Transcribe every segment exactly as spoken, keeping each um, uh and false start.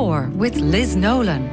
Score with Liz Nolan.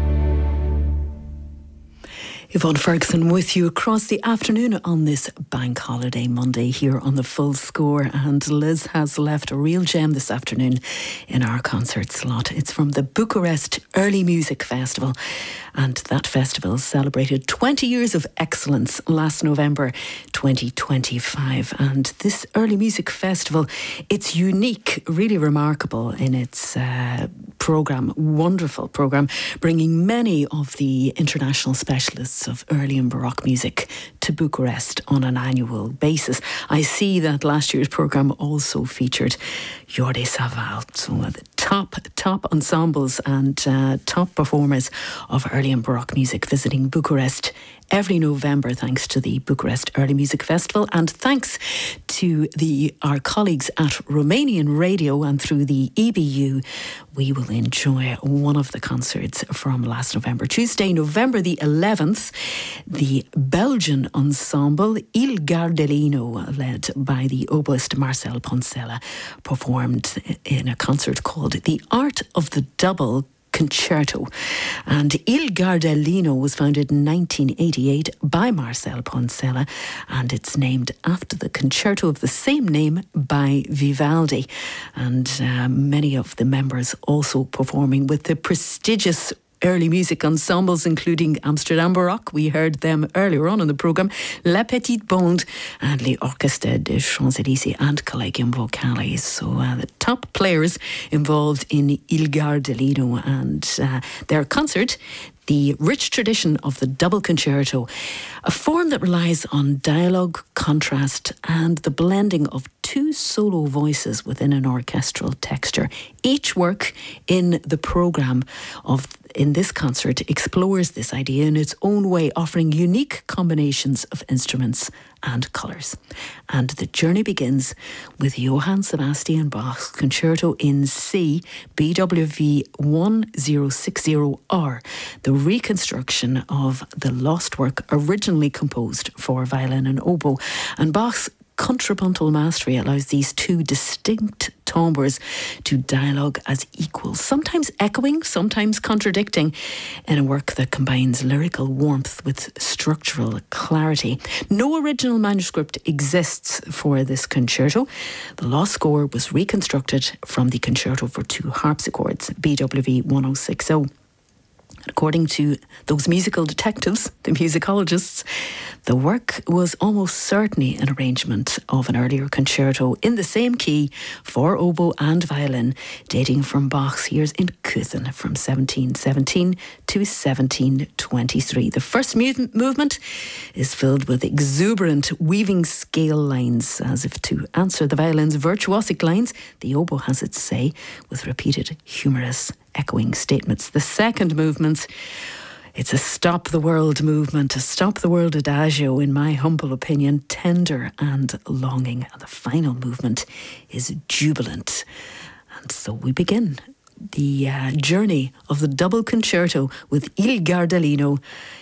Yvonne Ferguson with you across the afternoon on this bank holiday Monday here on the Full Score, and Liz has left a real gem this afternoon in our concert slot. It's from the Bucharest Early Music Festival, and that festival celebrated twenty years of excellence last November twenty twenty-five. And this Early Music Festival, it's unique, really remarkable in its uh, programme, wonderful programme, bringing many of the international specialists of early and Baroque music to Bucharest on an annual basis. I see that last year's programme also featured Jordi Savall, so the top, top ensembles and uh, top performers of early and Baroque music visiting Bucharest every November, thanks to the Bucharest Early Music Festival, and thanks to the our colleagues at Romanian Radio, and through the E B U, we will enjoy one of the concerts from last November. Tuesday, November the eleventh, the Belgian ensemble Il Gardelino, led by the oboist Marcel Poncela, performed in a concert called The Art of the Double Concerto. And Il Gardelino was founded in nineteen eighty-eight by Marcel Poncela, and it's named after the concerto of the same name by Vivaldi. And uh, many of the members also performing with the prestigious early music ensembles, including Amsterdam Baroque, we heard them earlier on in the programme, La Petite Bande and Les Orchestres des Champs-Élysées and Collegium Vocale. So uh, the top players involved in Il Gardelino, and uh, their concert, the rich tradition of the double concerto, a form that relies on dialogue, contrast and the blending of two solo voices within an orchestral texture. Each work in the programme of in this concert explores this idea in its own way, offering unique combinations of instruments and colours. And the journey begins with Johann Sebastian Bach's Concerto in C, B W V one zero six zero R, the reconstruction of the lost work originally composed for violin and oboe. And Bach's contrapuntal mastery allows these two distinct timbres to dialogue as equals, sometimes echoing, sometimes contradicting, in a work that combines lyrical warmth with structural clarity. No original manuscript exists for this concerto. The lost score was reconstructed from the Concerto for Two Harpsichords, B W V one oh six oh. According to those musical detectives, the musicologists, the work was almost certainly an arrangement of an earlier concerto in the same key for oboe and violin, dating from Bach's years in Köthen from seventeen seventeen to seventeen twenty-three. The first mu- movement is filled with exuberant weaving scale lines, as if to answer the violin's virtuosic lines. The oboe has its say with repeated humorous echoing statements. The second movement, it's a stop the world movement, a stop the world adagio, in my humble opinion, tender and longing. And the final movement is jubilant. And so we begin the uh, journey of the double concerto with Il Gardelino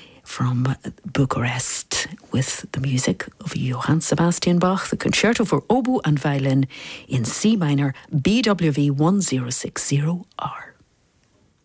from Bucharest, with the music of Johann Sebastian Bach, the Concerto for Oboe and Violin in C minor, B W V one zero six zero R.